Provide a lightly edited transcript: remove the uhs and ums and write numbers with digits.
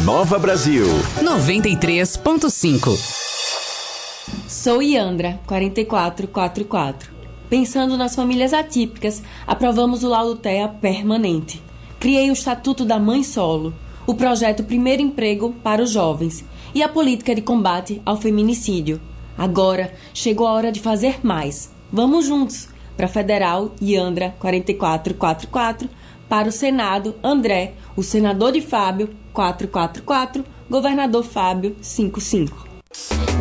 Nova Brasil 93.5. Sou Iandra, 4444. Pensando nas famílias atípicas, aprovamos o laudo TEA permanente. Criei o Estatuto da Mãe Solo, o projeto Primeiro Emprego para os Jovens e a política de combate ao feminicídio. Agora chegou a hora de fazer mais. Vamos juntos! Para a Federal, Iandra, 4444. Para o Senado, André, o senador de Fábio, 444. Governador Fábio, 55.